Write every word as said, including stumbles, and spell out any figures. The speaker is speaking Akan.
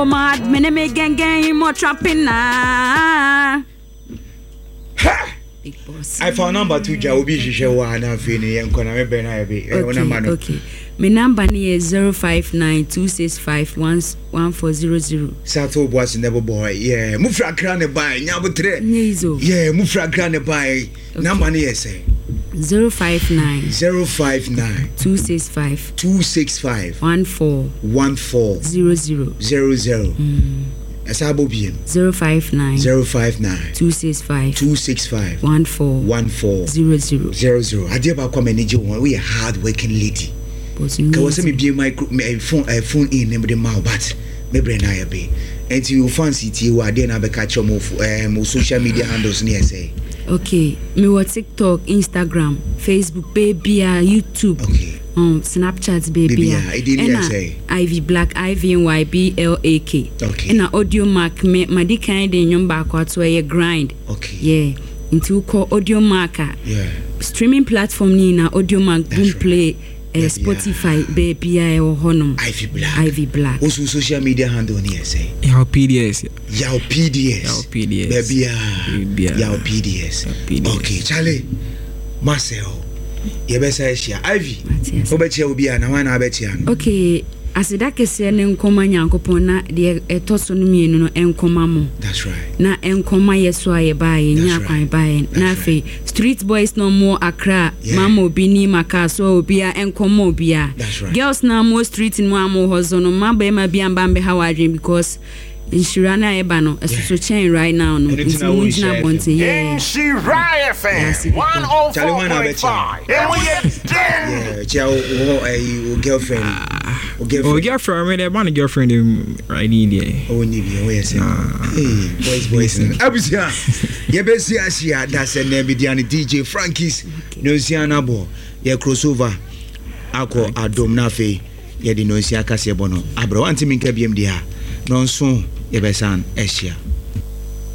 Mad mene me gang gang more trapping na. Big boss. I found number two Jaobi Shishawa and I'm feeling and Koname Benabi. Okay, okay. My number is zero five nine two six five one one four zero zero. Sato was never boy. Yeah, Mufra Crane by Nabutre. Yeah, Mufra Crane by number say zero five nine zero five nine two six five two six five one four one four zero zero zero zero. Asabo B M zero five nine zero five nine two six five two six five one four one four zero zero zero zero. I did about come manage one. We a hard working lady. Cause me be my phone uh, phone in name the mouth, but me brain I be. And you fancy you are then I be catch your move um social media handles near say. Okay, me what TikTok, Instagram, Facebook, baby, YouTube. Okay. Um, Snapchat, baby. I didn't say. Ivy Black, Ivy N Y B L A K. Okay. And a audio mark me my di kind in your back what to a grind. Okay. Yeah. Into call audio marker. Yeah. Streaming platform ni na audio mark boom right. play. Uh, Spotify, baby, or honum. Ivy Black. Ivy Black. Also, social media handle near say. Yao P D S. Yao P D S. Yao P D S. Baby, Yao P D S. Okay, Charlie. Marcel. Yebesa Shia. Ivy. Obetia will be an Awana Betian. Okay. As that case, an encoma yankopona, the etosonomy no encomamo. That's right. Na encoma yeswa buy, nyakwan buy, nafe. Street boys no more Accra, Mamo Bini Makaso, Bia encomo bia. That's right. Girls now more street in Mamo Hozono, Mambe Mabian Bambe Hawadri because Inshirana Ebano, a social chain right now. No, it's Mujina Bonte. Yeah, Inshiraya F M one oh four point five. Yeah, Joe, a girlfriend. Oh, girlfriend, I mean, I'm a girlfriend right there. Oh, Nibia, where is it? Hey, boys, boys. Abusia, Yebesia, Sia, that's a name, the D J Frankie's, Nosiana Bo, your crossover, Ako, Adom Nafe, Yedi Nosia Casebono, Abro, Antiminka B M D A, non son, Yebesan, Asia.